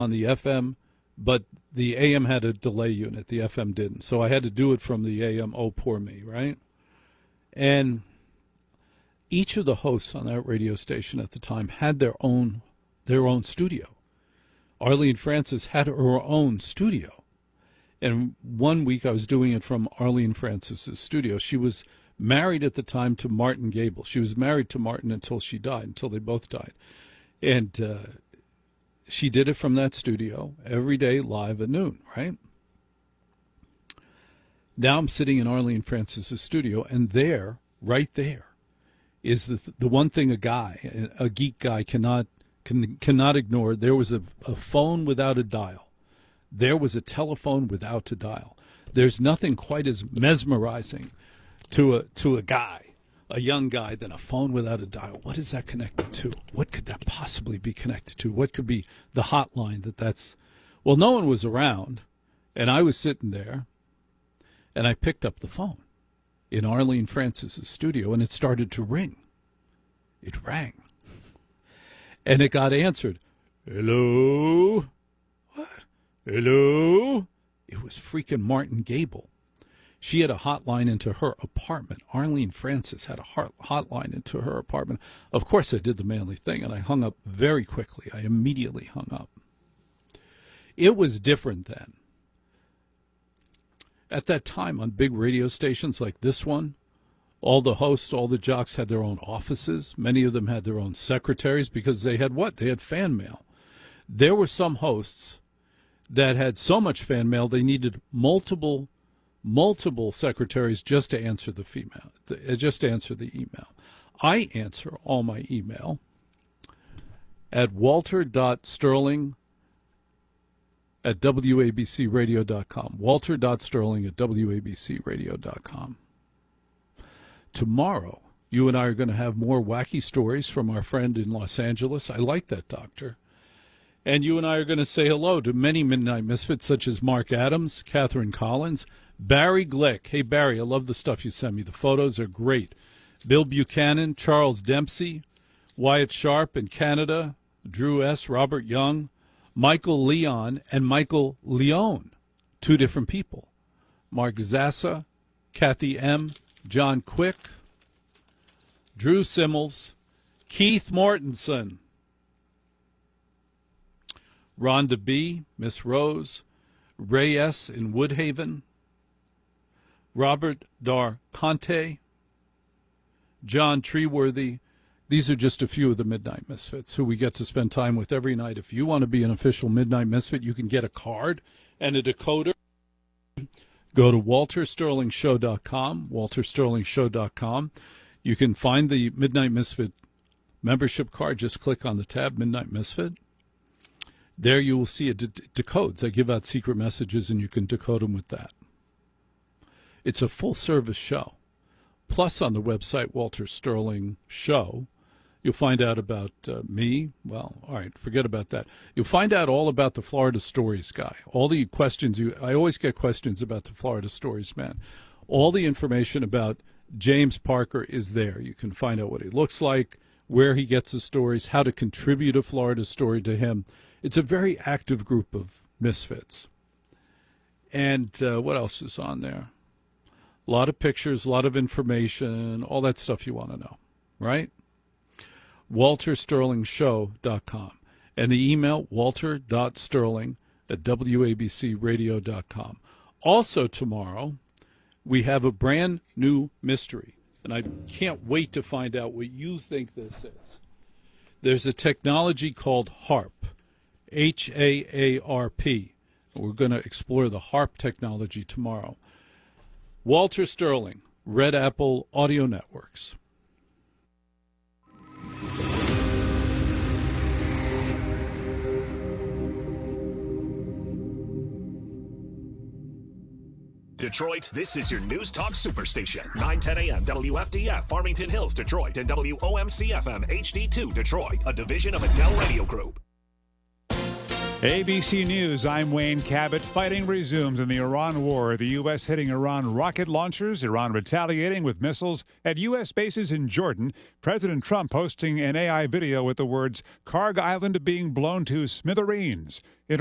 on the FM, but the AM had a delay unit. The FM didn't. So I had to do it from the AM. Oh, poor me, right? And each of the hosts on that radio station at the time had their own studio. Arlene Francis had her own studio. And one week I was doing it from Arlene Francis's studio. She was married at the time to Martin Gable. She was married to Martin until she died, until they both died. And she did it from that studio every day live at noon, right? Now I'm sitting in Arlene Francis's studio, and there, right there, is the one thing a geek guy cannot ignore. There was a phone without a dial. There was a telephone without a dial. There's nothing quite as mesmerizing to a guy, a young guy, than a phone without a dial. What is that connected to? What could that possibly be connected to? What could be the hotline that's... Well, no one was around, and I was sitting there, and I picked up the phone in Arlene Francis's studio, and it started to ring. It rang. And it got answered. Hello? What? Hello? It was freaking Martin Gable. She had a hotline into her apartment. Arlene Francis had a hotline into her apartment. Of course, I did the manly thing, and I hung up very quickly. I immediately hung up. It was different then. At that time, on big radio stations like this one, all the hosts, all the jocks had their own offices. Many of them had their own secretaries because they had what? They had fan mail. There were some hosts that had so much fan mail they needed multiple secretaries just to answer the email. I answer all my email at walter.sterling@wabcradio.com. walter.sterling@wabcradio.com. Tomorrow, you and I are going to have more wacky stories from our friend in Los Angeles. I like that doctor. And you and I are going to say hello to many Midnight Misfits, such as Mark Adams, Catherine Collins, Barry Glick. Hey, Barry, I love the stuff you sent me. The photos are great. Bill Buchanan, Charles Dempsey, Wyatt Sharp in Canada, Drew S., Robert Young, Michael Leon, and Michael Leone, two different people. Mark Zassa, Kathy M., John Quick, Drew Simmels, Keith Mortensen, Rhonda B., Miss Rose, Ray S. in Woodhaven, Robert Dar Conte, John Treeworthy. These are just a few of the Midnight Misfits who we get to spend time with every night. If you want to be an official Midnight Misfit, you can get a card and a decoder. Go to waltersterlingshow.com, waltersterlingshow.com. You can find the Midnight Misfit membership card. Just click on the tab Midnight Misfit. There you will see it decodes. I give out secret messages, and you can decode them with that. It's a full-service show. Plus, on the website, Walter Sterling Show, you'll find out about me. Well, all right, forget about that. You'll find out all about the Florida Stories guy. All the questions I always get questions about the Florida Stories man. All the information about James Parker is there. You can find out what he looks like, where he gets his stories, how to contribute a Florida story to him. It's a very active group of misfits. And what else is on there? A lot of pictures, a lot of information, all that stuff you want to know, right? waltersterlingshow.com. And the email, walter.sterling@wabcradio.com. Also tomorrow, we have a brand new mystery, and I can't wait to find out what you think this is. There's a technology called HAARP, HAARP. We're going to explore the HAARP technology tomorrow. Walter Sterling, Red Apple Audio Networks. Detroit, this is your News Talk Superstation. 910 a.m. WFDF, Farmington Hills, Detroit, and WOMC-FM HD2, Detroit, a division of Adele Radio Group. ABC News, I'm Wayne Cabot. Fighting resumes in the Iran war. The U.S. hitting Iran rocket launchers, Iran retaliating with missiles at U.S. bases in Jordan. President Trump posting an AI video with the words, Karg Island being blown to smithereens.